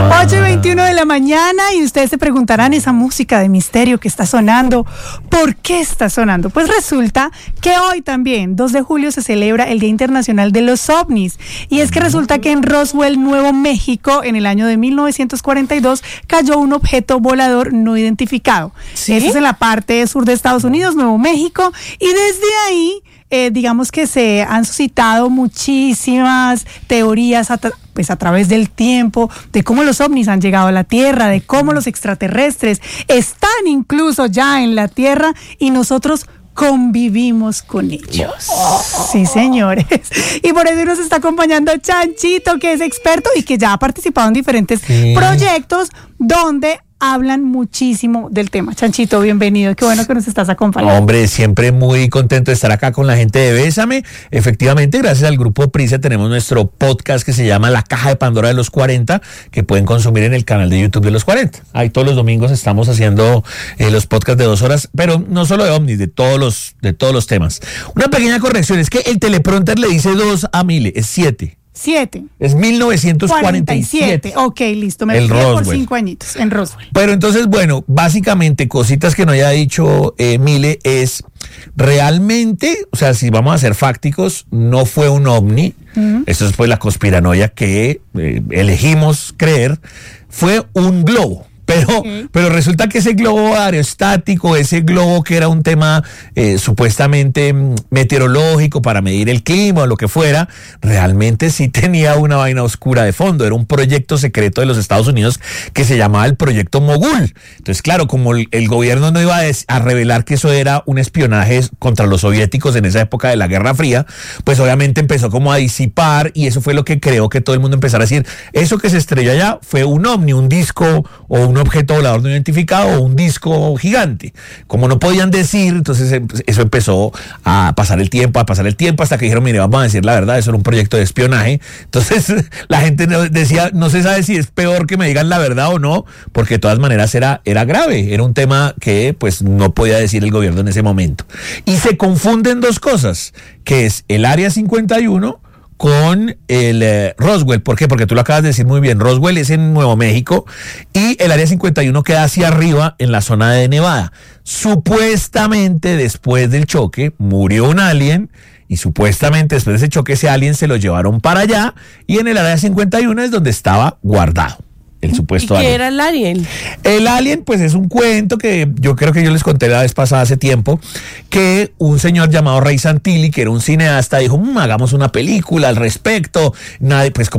8:21 de la mañana y ustedes se preguntarán, esa música de misterio que está sonando, ¿por qué está sonando? Pues resulta que hoy también, 2 de julio, se celebra el Día Internacional de los OVNIs. Y es que resulta que en Roswell, Nuevo México, en el año de 1942, cayó un objeto volador no identificado. ¿Sí? Eso es en la parte sur de Estados Unidos, Nuevo México, y desde ahí digamos que se han suscitado muchísimas teorías a través del tiempo, de cómo los ovnis han llegado a la Tierra, de cómo los extraterrestres están incluso ya en la Tierra y nosotros convivimos con ellos. Sí, señores. Y por eso nos está acompañando Chanchito, que es experto y que ya ha participado en diferentes proyectos donde hablan muchísimo del tema. Chanchito, bienvenido, qué bueno que nos estás acompañando. Hombre, siempre muy contento de estar acá con la gente de Bésame. Efectivamente, gracias al Grupo Prisa tenemos nuestro podcast que se llama La Caja de Pandora de los 40, que pueden consumir en el canal de YouTube de los 40. Ahí todos los domingos estamos haciendo los podcasts de 2 horas, pero no solo de ovnis, de todos los temas. Una pequeña corrección, es que el teleprompter le dice 2 a Mile, es 7. 7. Es 1947. Ok, listo. Me el fui por Roswell. 5 añitos en Roswell. Pero entonces, bueno, básicamente, cositas que no haya dicho Mile, es realmente, o sea, si vamos a ser fácticos, no fue un ovni. Eso es pues la conspiranoia que elegimos creer. Fue un globo. Pero resulta que ese globo aerostático, ese globo que era un tema supuestamente meteorológico para medir el clima o lo que fuera, realmente sí tenía una vaina oscura de fondo. Era un proyecto secreto de los Estados Unidos que se llamaba el Proyecto Mogul. Entonces, claro, como el gobierno no iba a revelar que eso era un espionaje contra los soviéticos en esa época de la Guerra Fría, pues obviamente empezó como a disipar y eso fue lo que creó que todo el mundo empezara a decir, eso que se estrelló allá fue un ovni, un disco o un objeto volador no identificado o un disco gigante. Como no podían decir, entonces eso empezó a pasar el tiempo hasta que dijeron, mire, vamos a decir la verdad, eso era un proyecto de espionaje. Entonces la gente decía, no se sabe si es peor que me digan la verdad o no, porque de todas maneras era grave, era un tema que pues no podía decir el gobierno en ese momento. Y se confunden 2 cosas, que es el Área 51 con el Roswell. ¿Por qué? Porque tú lo acabas de decir muy bien. Roswell es en Nuevo México y el Área 51 queda hacia arriba en la zona de Nevada. Supuestamente después del choque murió un alien y supuestamente después de ese choque ese alien se lo llevaron para allá y en el Área 51 es donde estaba guardado. El supuesto alien. ¿Qué era el alien? El alien, pues es un cuento que yo creo que yo les conté la vez pasada hace tiempo, que un señor llamado Ray Santilli, que era un cineasta, dijo, hagamos una película al respecto. Nadie, pues